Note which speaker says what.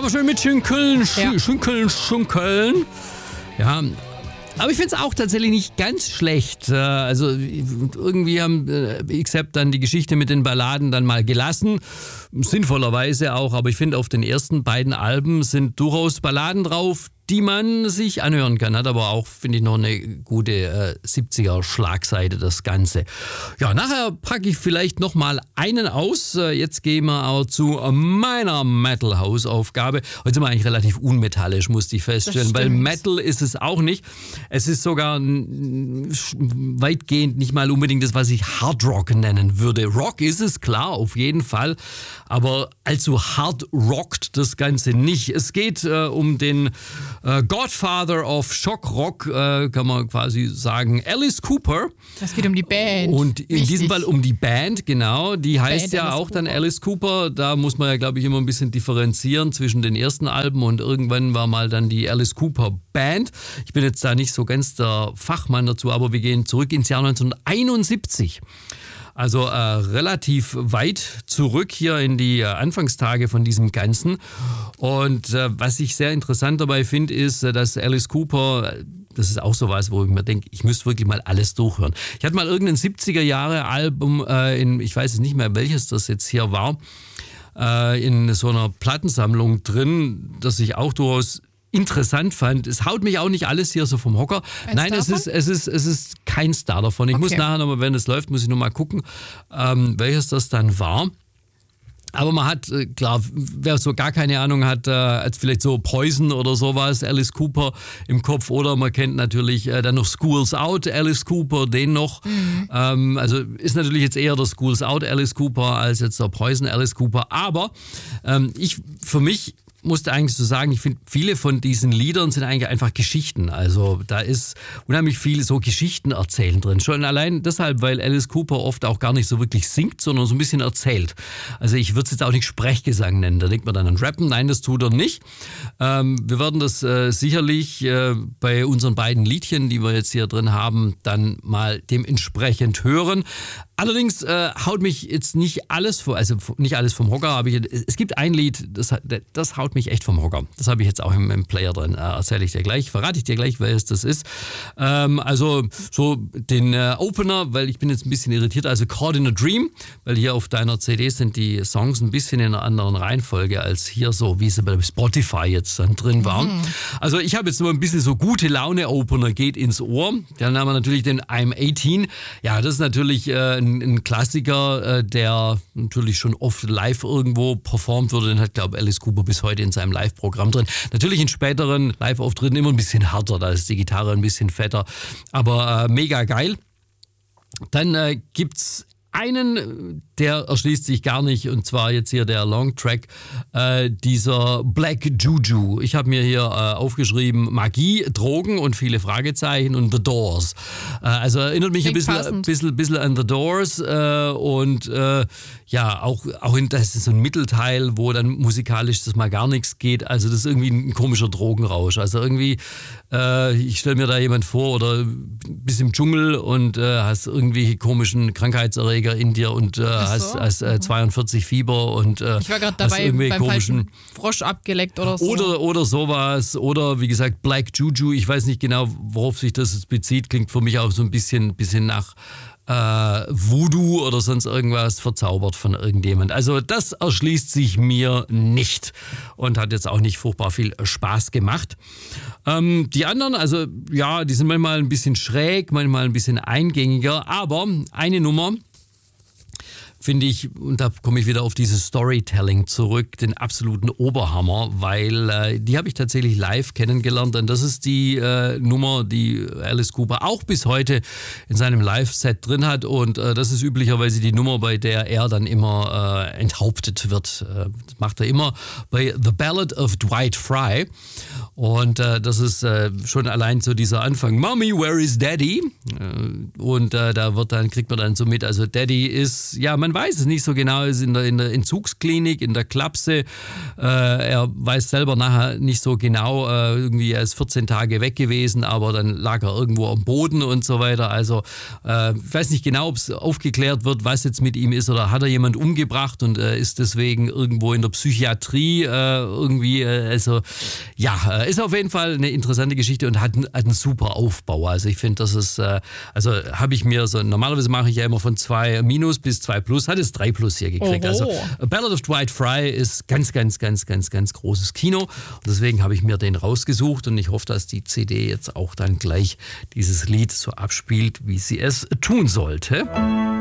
Speaker 1: Kann man schön mit Schunkeln,
Speaker 2: Ja.
Speaker 1: Schunkeln. Ja, aber ich finde es auch tatsächlich nicht ganz schlecht. Also irgendwie haben Accept dann die Geschichte mit den Balladen dann mal gelassen. Sinnvollerweise auch, aber ich finde auf den ersten beiden Alben sind durchaus Balladen drauf, die man sich anhören kann. Hat aber auch, finde ich, noch eine gute 70er-Schlagseite, das Ganze. Ja, nachher packe ich vielleicht noch mal einen aus. Jetzt gehen wir aber zu meiner Metal-Hausaufgabe. Heute sind wir eigentlich relativ unmetallisch, musste ich feststellen, weil Metal ist es auch nicht. Es ist sogar weitgehend nicht mal unbedingt das, was ich Hard Rock nennen würde. Rock ist es, klar, auf jeden Fall. Aber allzu hard rockt das Ganze nicht. Es geht um den Godfather of Shock Rock, kann man quasi sagen, Alice Cooper.
Speaker 2: Es geht um die Band.
Speaker 1: Und in diesem Fall um die Band, genau. Die heißt
Speaker 2: Band
Speaker 1: ja
Speaker 2: Alice
Speaker 1: auch dann
Speaker 2: Cooper.
Speaker 1: Alice Cooper. Da muss man ja, glaube ich, immer ein bisschen differenzieren zwischen den ersten Alben und irgendwann war mal dann die Alice Cooper Band. Ich bin jetzt da nicht so ganz der Fachmann dazu, aber wir gehen zurück ins Jahr 1971. Also relativ weit zurück hier in die Anfangstage von diesem Ganzen. Und was ich sehr interessant dabei finde, ist, dass Alice Cooper, das ist auch sowas, wo ich mir denke, ich müsste wirklich mal alles durchhören. Ich hatte mal irgendein 70er-Jahre-Album, ich weiß es nicht mehr, welches das jetzt hier war, in so einer Plattensammlung drin, das ich auch durchaus interessant fand. Es haut mich auch nicht alles hier so vom Hocker. Nein, es ist kein Star davon. Ich muss nachher nochmal, wenn es läuft, muss ich nochmal gucken, welches das dann war. Aber man hat, klar, wer so gar keine Ahnung hat, als vielleicht so Poison oder sowas, Alice Cooper im Kopf, oder man kennt natürlich dann noch Schools Out, Alice Cooper, den noch. Also ist natürlich jetzt eher der Schools Out Alice Cooper als jetzt der Poison Alice Cooper. Aber für mich musste eigentlich so sagen, ich finde, viele von diesen Liedern sind eigentlich einfach Geschichten. Also da ist unheimlich viel so Geschichten erzählen drin. Schon allein deshalb, weil Alice Cooper oft auch gar nicht so wirklich singt, sondern so ein bisschen erzählt. Also ich würde es jetzt auch nicht Sprechgesang nennen. Da denkt man dann an Rappen. Nein, das tut er nicht. Wir werden das sicherlich bei unseren beiden Liedchen, die wir jetzt hier drin haben, dann mal dementsprechend hören. Allerdings haut mich jetzt nicht alles vom Hocker. Aber es gibt ein Lied, das haut mich echt vom Hocker. Das habe ich jetzt auch im Player drin. Verrate ich dir gleich, welches das ist. Also so den Opener, weil ich bin jetzt ein bisschen irritiert, also Caught in a Dream, weil hier auf deiner CD sind die Songs ein bisschen in einer anderen Reihenfolge als hier so, wie sie bei Spotify jetzt dann drin waren. Also ich habe jetzt nur ein bisschen so gute Laune Opener, geht ins Ohr. Dann haben wir natürlich den I'm 18. Ja, das ist natürlich ein Klassiker, der natürlich schon oft live irgendwo performt wurde. Den hat, glaube ich, Alice Cooper bis heute in seinem Live-Programm drin. Natürlich in späteren Live-Auftritten immer ein bisschen härter, da ist die Gitarre ein bisschen fetter, aber mega geil. Dann gibt's einen, der erschließt sich gar nicht, und zwar jetzt hier der Longtrack, dieser Black Juju. Ich habe mir hier aufgeschrieben, Magie, Drogen und viele Fragezeichen und The Doors. Also erinnert mich ein bisschen an The Doors und ja, auch das ist so ein Mittelteil, wo dann musikalisch das mal gar nichts geht. Also das ist irgendwie ein komischer Drogenrausch. Also irgendwie, ich stelle mir da jemand vor, oder bist im Dschungel und hast irgendwie komischen Krankheitserreger in dir und hast 42 Fieber und
Speaker 2: ich war gerade dabei, beim falschen Frosch abgeleckt oder so.
Speaker 1: Oder sowas. Oder wie gesagt, Black Juju. Ich weiß nicht genau, worauf sich das jetzt bezieht. Klingt für mich auch so ein bisschen nach Voodoo oder sonst irgendwas, verzaubert von irgendjemand. Also das erschließt sich mir nicht und hat jetzt auch nicht furchtbar viel Spaß gemacht. Die anderen, also ja, die sind manchmal ein bisschen schräg, manchmal ein bisschen eingängiger, aber eine Nummer finde ich, und da komme ich wieder auf dieses Storytelling zurück, den absoluten Oberhammer, weil die habe ich tatsächlich live kennengelernt, und das ist die Nummer, die Alice Cooper auch bis heute in seinem Live-Set drin hat, und das ist üblicherweise die Nummer, bei der er dann immer enthauptet wird. Das macht er immer bei The Ballad of Dwight Fry, und das ist schon allein so dieser Anfang, Mommy, where is Daddy? Und da kriegt man dann so mit, also Daddy ist, ja, man man weiß es nicht so genau, er ist in der Entzugsklinik, in der Klapse. Er weiß selber nachher nicht so genau, irgendwie er ist 14 Tage weg gewesen, aber dann lag er irgendwo am Boden und so weiter. Also ich weiß nicht genau, ob es aufgeklärt wird, was jetzt mit ihm ist, oder hat er jemand umgebracht und ist deswegen irgendwo in der Psychiatrie irgendwie. Also ja, ist auf jeden Fall eine interessante Geschichte und hat einen super Aufbau. Also ich finde, das ist, also habe ich mir so, normalerweise mache ich ja immer von 2 minus bis 2 plus, hat es 3 plus hier gekriegt.
Speaker 2: Oho.
Speaker 1: Also Ballad of Dwight Fry ist ganz großes Kino. Und deswegen habe ich mir den rausgesucht und ich hoffe, dass die CD jetzt auch dann gleich dieses Lied so abspielt, wie sie es tun sollte.